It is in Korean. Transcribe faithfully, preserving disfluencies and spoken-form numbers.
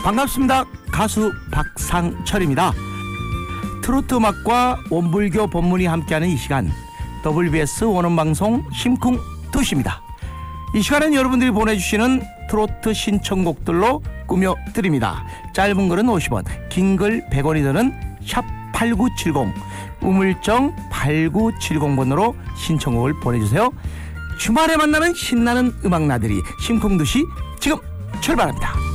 반갑습니다. 가수 박상철입니다. 트로트 음악과 원불교 법문이 함께하는 이 시간, 더블유비에스 원음방송 심쿵 투시입니다. 이 시간은 여러분들이 보내주시는 트로트 신청곡들로 꾸며드립니다. 짧은 글은 오십 원, 긴 글 백 원이 드는 샵 팔구칠공, 우물정 팔구칠공 번으로 신청곡을 보내주세요. 주말에 만나는 신나는 음악 나들이 심쿵 투시 지금 출발합니다.